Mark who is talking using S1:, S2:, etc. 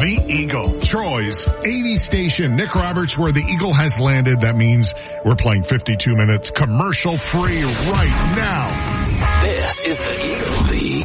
S1: The Eagle, Troy's 80 station. Nick Roberts, where the Eagle has landed. That means we're playing 52 minutes commercial free right now.
S2: This is the Eagle.